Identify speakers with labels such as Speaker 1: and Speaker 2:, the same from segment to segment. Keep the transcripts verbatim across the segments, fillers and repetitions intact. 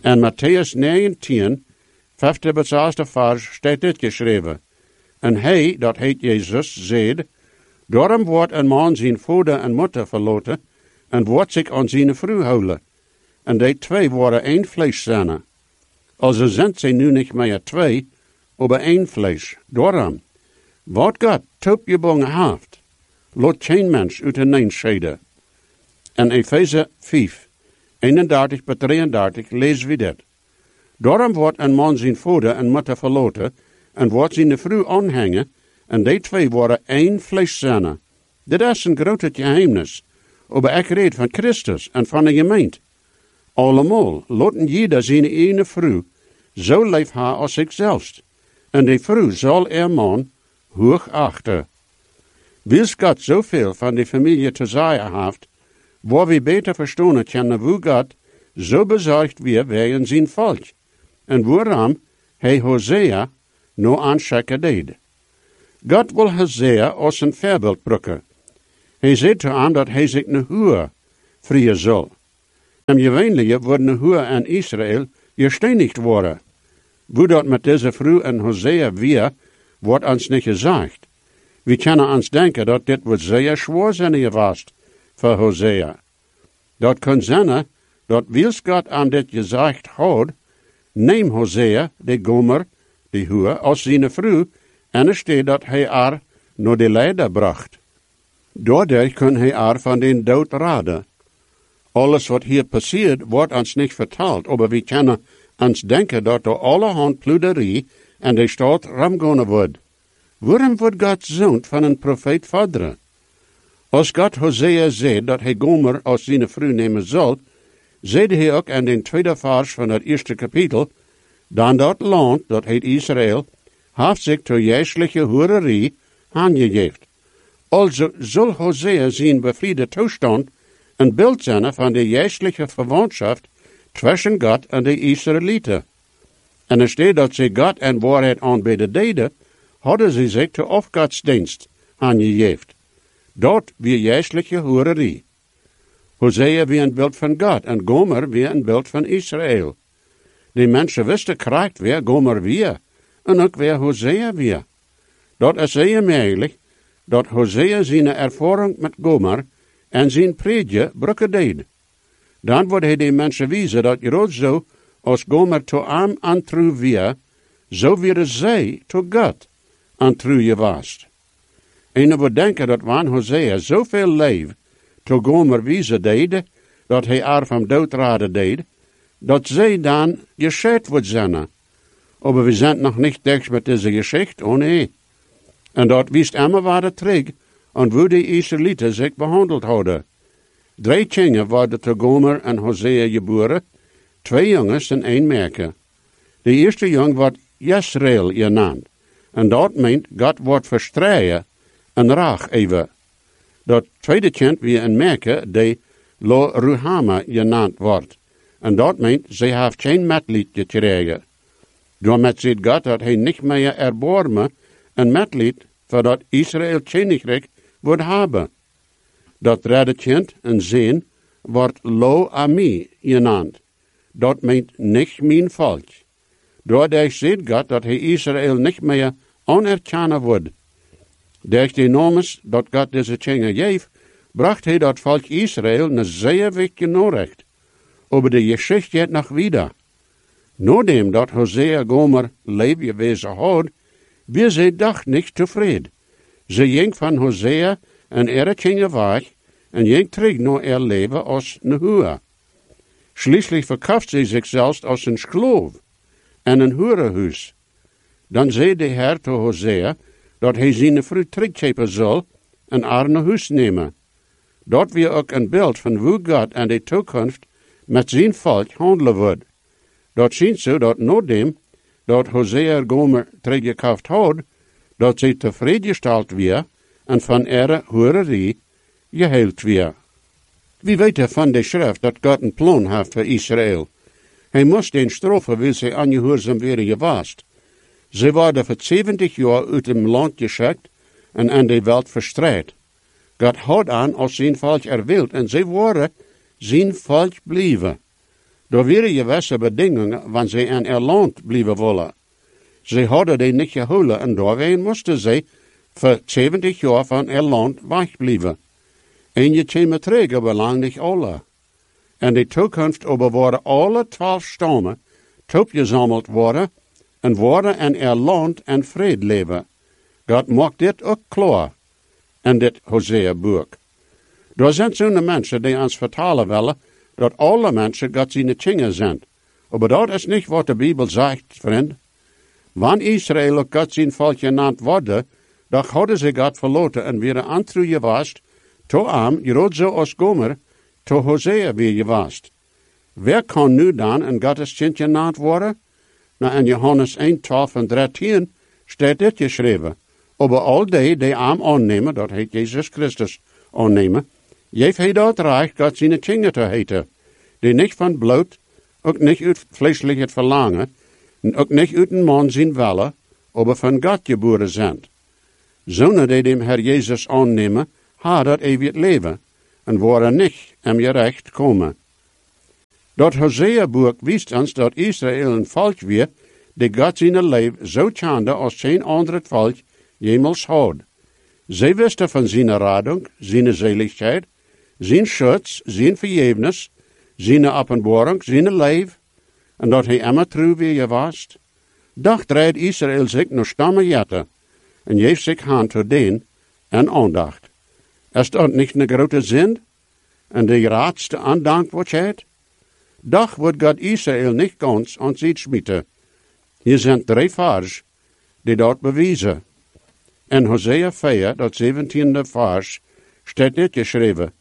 Speaker 1: En Matthäus negentien, vijfde tot zesde vers, staat dit geschreven. En hij, dat heet Jezus, zeide, daarom wordt een man zijn vader en moeder verlaten, en wordt zich aan zijn vrouw houden. En die twee worden één vlees zijn. Also zijn zij nu niet meer twee, maar één vlees. Daarom, wat God toepgebonden heeft, laat geen mens uit een scheiden. En Efeze vijf, eenendertig tot drieëndertig, lezen we dit. Daarom wordt een man zijn vader en moeder verlaten, en wordt zijn vrouw aanhangen, en die twee worden één vlees zijn. Dit is een grote geheimnis, maar ik reed van Christus en van de gemeente. Allemaal laten jeder zijn ene vrouw zo lief haar als zichzelf, en die vrouw zal er man hoog achten. Wils God zoveel van de familie te zeggen heeft, waar we beter verstaan kunnen hoe God zo bezorgd weer wegen zijn volk, en waarom hij Hosea no aanschakken deed. God wil Hosea als een voorbeeld brukken. Hij zegt aan dat hij zich een hoer vrieën zal. En gewöhnlich worden een hoer in Israël gesteinigd worden. Hoe dat met deze vrouw en Hosea weer, wordt ons niet gezegd. We kunnen ons denken dat dit wordt zeer zwaar zijn geweest voor Hosea. Dat kan zijn dat wils God aan dit gezegd houdt, neem Hosea, de gomer, de hoer, als zijn vrouw, en er staat dat hij haar naar de leider bracht. Doordat kan hij haar van den dood raden. Alles wat hier passiert, wordt ons niet verteld, maar we kunnen ons denken dat er allerhand ploederie en de stad ramgonen wordt. Waarom wordt God zoon van een profeet vaderen? Als God Hosea zei dat hij Gomer als zijn vrouw nemen zal, zei hij ook in de tweede vers van het eerste kapitel, dan dat land, dat heet Israël, heeft zich door jeesliche hoererie aangegeven. Also zal Hosea zijn bevriede toestand een beeld zijn van de jeesliche verwantschap tussen God en de Israëlieten. En er staat dat ze God en waarheid aanbidden deden, hadden ze zich te afgodsdienst aangegeven. Dat weer jeesliche hoererie. Hosea weer een beeld van God en Gomer weer een beeld van Israël. De mensen wisten krijgt weer Gomer weer en ook weer Hosea weer. Dat is zeer mogelijk dat Hosea zijn ervaring met Gomer en zijn predje brukken deed. Dan wordt hij de mensen wijzen dat je zo als Gomer to arm antru weer, zo weer zij to God antru je was. En wordt denken dat wanneer Hosea zoveel leef to Gomer wijzen deed, dat hij haar van dood raden deed, dat zij dan gescheid wordt zijn. Maar we zijn nog niet dicht met deze geschichte, oh nee. En dat wist immer waar terug en hoe de Israëlieten zich behandeld hadden. Drie kinderen worden te Gomer en Hosea geboren, twee jongens en één meisje. De eerste jong wordt Jezreel genaamd, en dat meent God wordt verstrijden en raag even. Dat tweede kind weer een meisje die Lo Ruhama genaamd wordt, en dat meent ze heeft geen metlied gekregen. Daarmee ziet God dat hij niet meer erbarmen en metlied voor dat Israël koninkrijk wordt hebben. Dat derde kind, een zin, wordt Lo Ami genaamd. Dat meent niet mijn volk. Doordat ziet God dat hij Israël niet meer anerkennen wordt. Door de namens dat God deze kinderen geeft, bracht hij dat volk Israël een zeer wichtige norecht. Maar de geschichte gaat nog wieder. Nadat dat Hosea Gomer leven gewezen had, weer zij dag niet tevreden. Ze ging van Hosea en ihre kinderen weg en ging terug naar haar leven als een hoer. Schließlich verkauft ze zichzelf als een slaaf en een hoerenhuis. Dan zei de Heer te Hosea dat hij zijn vrouw teruggeven zal en haar naar huis nemen. Dat weer ook een beeld van hoe God in de toekomst met zijn volk handelen wordt. Dat ziet zo dat nadat dat Hosea Gomer teruggekauft had, dat zij tevreden gesteld weer en van ihre hoererie geheild weer. We weten van de schrift dat God een plan heeft voor Israël. Hij moest den straffen, wil zij ongehoorzaam werden geweest. Ze worden voor zeventig jaar uit het land geschikt en in de wereld verstrekt. God had aan als zijn volk erwild en zij waren zijn volk blijven. Door waren gewisse bedingingen, wanneer ze in er land blijven willen. Ze hadden die niet gehouden en doorheen moesten ze voor zeventig jaar van er land wegblijven. En je kwam terug op lang niet alle. En de toekomst over worden alle twaalf stammen toepgezameld worden en worden in er land en vrede leven. God maakt dit ook klaar in dit Hosea-boek. Er zijn zo'n mensen die ons vertalen willen dat alle mensen God zijn kinderen zijn. Maar dat is niet wat de Bijbel zegt, vriend. Wanneer Israël ook God zijn volk genannt worden, dan hadden ze God verloten en weer aan je wast, to am, je zo als Gomer, to Hosea weer je wast. Wer kan nu dan een Gottes kind genannt worden? Nou, in Johannes één, twaalf en dertien staat dit geschreven. Over al die die am aannemen, dat heet Jezus Christus aannemen, heeft hij dat recht God zijn kinderen te heten, die niet van bloed, ook niet uit vleeselijk het verlangen, en ook niet uit een man zijn willen, maar van God geboren zijn. Zonen die dem Herr Jezus aannemen, ha dat eeuwig leven, en worden niet in je recht komen. Dat Hosea-boek wijst ons dat Israël een volk weer, die God zijn leven zo schande als geen ander volk jemals had. Zij wisten van zijn radung, zijn zeligheid, zijn schutz, zijn vergevenis, zijn openbaring, zijn leven, en dat hij immer trouw weer je was. Doch draait Israël zich nog stammen jetten, en geeft zich hand tot den en aandacht. Is dat niet een grote zin, en de raadste aandankbaarheid? Doch wordt God Israël niet ganz aan zich smieten. Hier zijn drie vers die dat bewijzen. In Hosea vier, dat zeventiende vers, staat dit geschreven.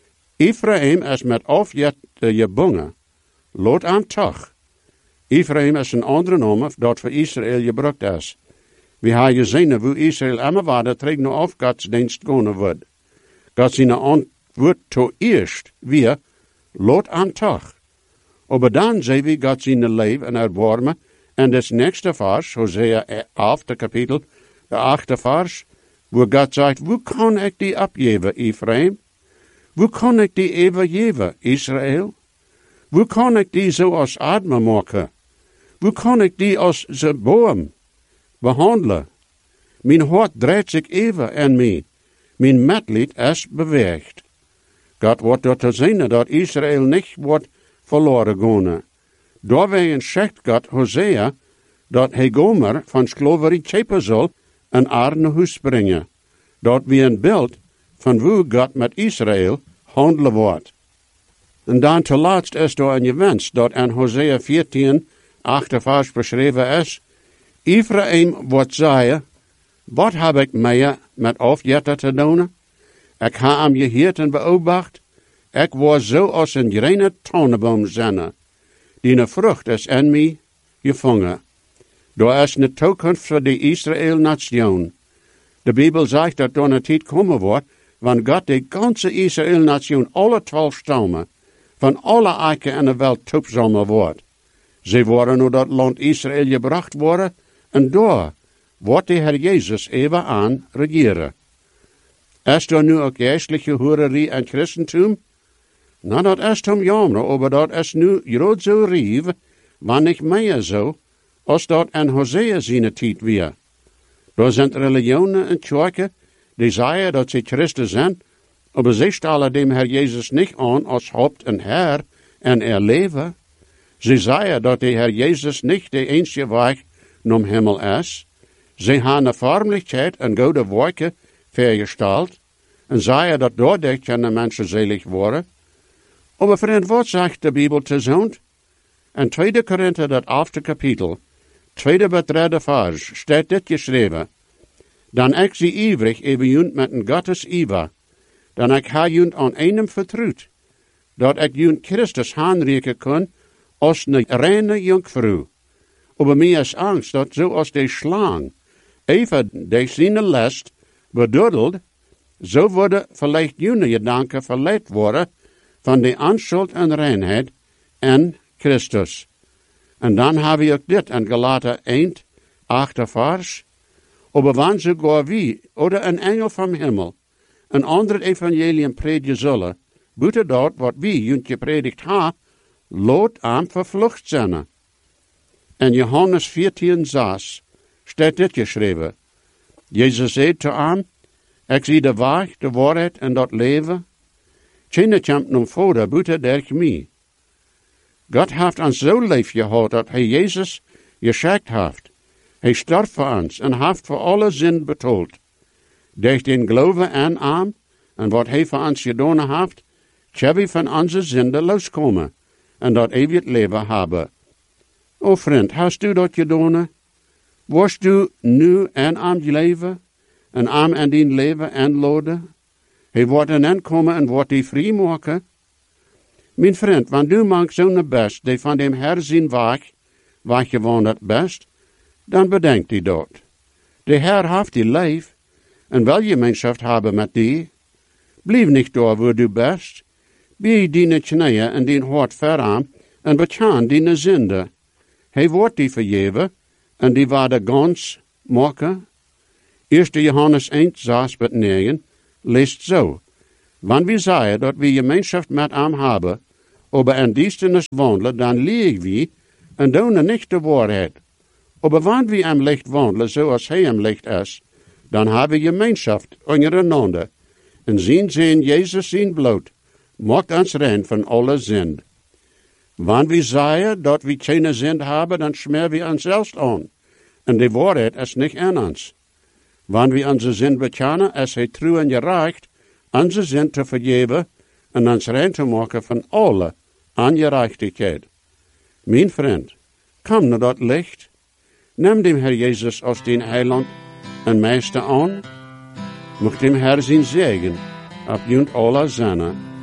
Speaker 1: Ephraim is met afjet gebonden, lot aan toch. Ephraim is een andere naam dat voor Israël gebruikt is. We hebben gezien hoe Israël immer waarde terug naar auf Gods dienst gaan wordt. God zijn antwoord to eerst weer, lot aan toch. Maar dan zien we God zijn leven en erbarmen en das nächste vers, Hosea elf, kapitel, de achte vers, wo God zegt, hoe kan ik die opgeven, Ephraim? Hoe kan ik die even geven, Israël? Hoe kan ik die zo als adem maken? Hoe kan ik die als ze boom behandelen? Mijn hart draait zich even in mij. Mijn metlied is beweegt. God wordt door te zien dat Israël niet wordt verloren gaan. Doorwegen zegt God Hosea dat hij Gomer van slaverie schepen zal en haar naar huis brengen. Dat wie een beeld van hoe God met Israël handelen wordt. En dan te laatst is door een wens dat in Hosea veertien, acht vers beschreven is. Ephraim wordt zeggen, wat heb ik mij met afjetten te doen? Ik ha hem geheerd en beobacht. Ik was zo als een grene tonnenboom zenne. Die ne vrucht is in mij gevangen. Daar is een toekomst voor de Israël-nation. De Bijbel zegt dat er een tijd komen wordt, wanneer God de ganze Israël-nation, alle twaalf stammen, van alle eiken in de wereld toepzamelen wordt. Ze worden naar dat land Israël gebracht worden, en daar wordt de Heer Jezus even aan regeren. Is er nu ook geestelijke hoererie en christentum? Nou, dat is hem jammer, maar dat is nu groot zo rief, wanneer niet meer zo, als dat in Hosea zijn tijd weer. Er zijn religionen en kerken die zeggen dat ze Christen zijn, maar ze stellen dem Herr Jezus niet aan als Haupt en Herr en er leven. Ze zeggen dat de Herr Jezus niet de enige weg naar de hemel is. Ze hebben een vormelijkheid en goede werken vergesteld en zeggen dat doordat kunnen mensen selig worden. Maar vriend, wat zegt de Bijbel te zo'n? In tweede Korinther, dat elfde kapitel, tweede bij derde vers, staat dit geschreven. Dan ik zie ivrig even junt met een Gottes iver, dan ik ha junt aan einem vertrouwd, dat ik junt Christus aanreiken kan als een reine jonkvrouw. Maar mij is angst dat zoals de slang, even de zijn lest bedoddeld, zo worden vielleicht jullie gedanken verleid worden van de aanschuld en reinheid in Christus. En dan hebben we ook dit in Galater één, achte vers. Aber wanneer sogar wie oder een engel van Himmel een ander evangelium predigen zullen, buiten dat wat wie junt gepredigt ha, lot am vervlucht zijn. En Johannes veertien zes staat dit geschreven. Jezus zei te hem, ik zie de weg, de waarheid en dat leven. Keine komt nom voder buiten durch mij. God heeft ons zo lief gehad dat hij Jezus geschickt heeft. Hij starb voor ons en heeft voor alle zin betaald. Durch den geloven aan hem en wat hij voor ons gedaan heeft, zullen we van onze zinden loskomen en dat eeuwig leven hebben. O vriend, hast du dat gedaan? Was du nu aan hem leven en hem aan din leven aanladen? Hij wordt een aankomen en wordt die vrij maken. Mijn vriend, wanneer du maakt zo'n best, die van dem Herr zijn weg, weggewandeld best, dan bedenkt hij dat. De Herr heeft die lief en wil je gemeenschap hebben met die. Blijf niet daar waar du best. Bij die knieën en die hart verarm en bekend die zinde. Hij wordt die vergeven en die waarde gans maken. Eerste Johannes één, zes tot negen leest zo. Wanneer we zeggen dat we gemeenschap met hem hebben, aber in duisternis wandelen, dan liegen we en doen niet de waarheid. Aber wanneer we am licht wandelen, zoals hij am licht is, dan hebben we gemeenschap ondereinander. En zien zijn Jezus zijn bloed, maakt ons rein van alle zind. Wanneer we zeggen dat we geen zind hebben, dan smeren we ons zelfs aan. En de waarheid is niet in ons. Wanneer we onze zind bekennen, is hij trouw en gerecht, onze zind te vergeven en ons rein te maken van alle ongerechtigheid. Mijn vriend, kom naar dat licht. Neem dem Herr Jezus als den Heiland en Meester aan. Mocht dem Herr zijn zegen op junt alle zinnen.